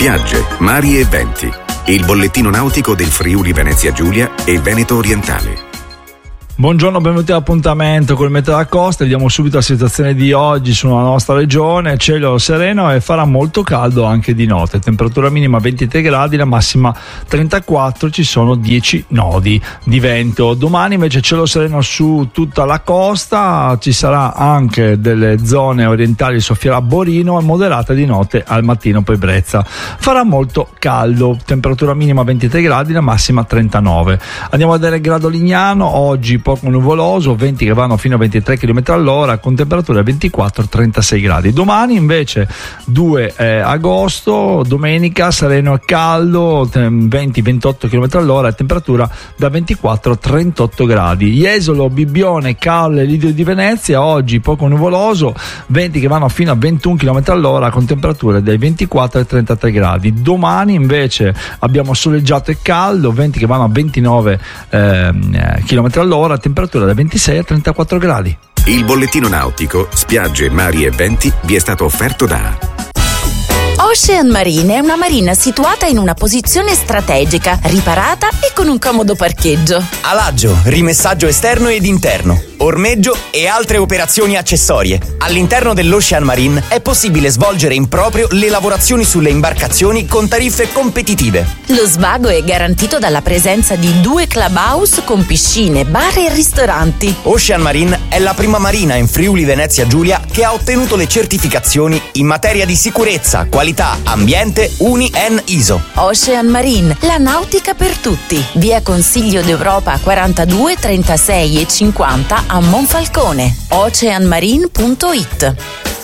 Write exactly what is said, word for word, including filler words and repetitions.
spiagge, mari e venti. Il bollettino nautico del Friuli Venezia Giulia e Veneto Orientale. Buongiorno, benvenuti all'appuntamento con il Meteo della Costa. Vediamo subito la situazione di oggi sulla nostra regione. Cielo sereno e farà molto caldo anche di notte. Temperatura minima ventitré gradi, la massima trentaquattro, ci sono dieci nodi di vento. Domani invece cielo sereno su tutta la costa, ci sarà anche delle zone orientali, soffierà Borino e moderata di notte al mattino poi Brezza. Farà molto caldo, temperatura minima ventitré gradi, la massima trentanove. Andiamo a vedere il grado Lignano. Oggi poco nuvoloso, venti che vanno fino a ventitré chilometri all'ora con temperatura ventiquattro trentasei gradi. Domani invece due agosto, domenica, sereno e caldo, venti ventotto chilometri all'ora e temperatura da ventiquattro a trentotto gradi. Jesolo, Bibbione, Calle, Lidio di Venezia, oggi poco nuvoloso, venti che vanno fino a ventuno chilometri all'ora con temperature dai ventiquattro ai trentatré gradi. Domani invece abbiamo soleggiato e caldo, venti che vanno a ventinove eh, chilometri all'ora, temperatura da ventisei a trentaquattro gradi. Il bollettino nautico, spiagge, mari e venti vi è stato offerto da Ocean Marine è una marina situata in una posizione strategica, riparata e con un comodo parcheggio. Alaggio, rimessaggio esterno ed interno, ormeggio e altre operazioni accessorie. All'interno dell'Ocean Marine è possibile svolgere in proprio le lavorazioni sulle imbarcazioni con tariffe competitive. Lo svago è garantito dalla presenza di due clubhouse con piscine, bar e ristoranti. Ocean Marine è la prima marina in Friuli Venezia Giulia che ha ottenuto le certificazioni in materia di sicurezza, qualità, ambiente U N I E N I S O. Ocean Marine, la nautica per tutti. Via Consiglio d'Europa quarantadue, trentasei e cinquanta a Monfalcone. ocean marine punto it.